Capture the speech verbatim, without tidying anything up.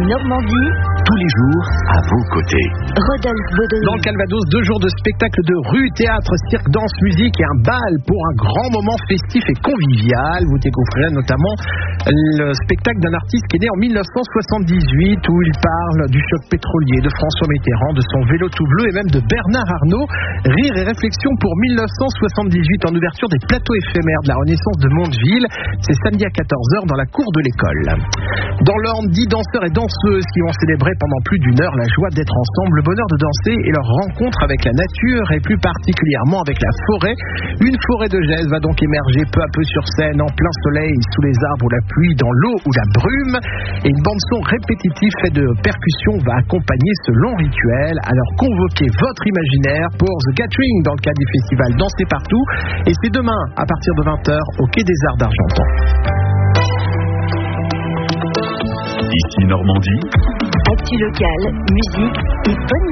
Normandie, tous les jours à vos côtés. Rodolphe Baudouin. Dans le Calvados, deux jours de spectacle de rue, théâtre, cirque, danse, musique et un bal pour un grand moment festif et convivial. Vous découvrirez notamment le spectacle d'un artiste qui est né en mille neuf cent soixante-dix-huit où il parle du choc pétrolier, de François Mitterrand, de son vélo tout bleu et même de Bernard Arnault. Rire et réflexion pour mille neuf cent soixante-dix-huit en ouverture des plateaux éphémères de la Renaissance de Mondeville. C'est samedi à quatorze heures dans la cour de l'école. Dans l'Orne, dix danseurs et danseuses qui vont célébrer pendant plus d'une heure la joie d'être ensemble, le bonheur de danser et leur rencontre avec la nature et plus particulièrement avec la forêt. Une forêt de geste va donc émerger peu à peu sur scène, en plein soleil, sous les arbres ou la pluie, dans l'eau ou la brume. Et une bande-son répétitive faite de percussions va accompagner ce long rituel. Alors convoquez votre imaginaire pour The Gathering dans le cadre du festival Danser Partout. Et c'est demain à partir de vingt heures au Quai des Arts d'Argentan. Ici Normandie. Actu locale, musique et bonne